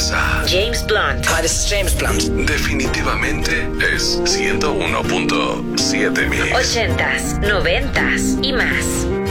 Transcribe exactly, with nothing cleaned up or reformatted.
a James Blunt. Hi, this is James Blunt. Definitivamente es ciento uno punto siete Mix. Ochentas, noventas y más.